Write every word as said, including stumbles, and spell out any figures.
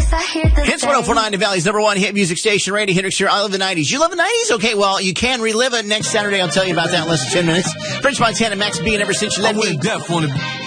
Hits ten forty-nine, the Valley's number one hit music station, Radio Hendrix here. I love the nineties. You love the nineties? Okay, well, you can relive it next Saturday. I'll tell you about that in less than ten minutes. French Montana, Max B, and Ever Since You Let Me. Deaf on it.